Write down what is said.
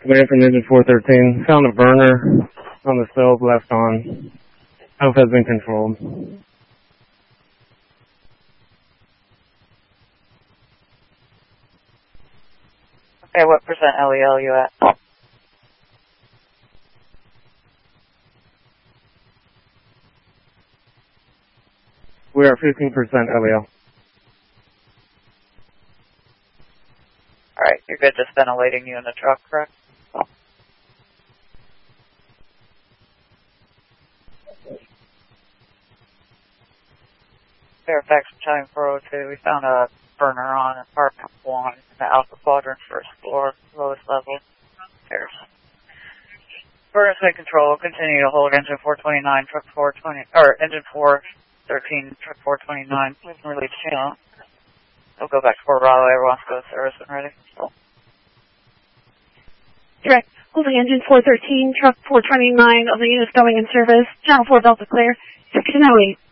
Command from Engine 413. Found a burner on the stove left on. Stove has been controlled. Okay, what percent LEL you at? We are 15% LEL. Alright, you're good, just ventilating you in the truck, correct? Fairfax Battalion 402, we found a burner on apartment 1 in the Alpha Quadrant, first floor, lowest level. There's burner's been controlled. Continue to hold engine 429, truck 420, or engine 413, truck 429. We can release channel. We'll go back to Fort Bravo. Everyone's go to service and ready. Direct. Holding engine 413, truck 429 of the units going in service. Channel 4 Delta clear. Section 08.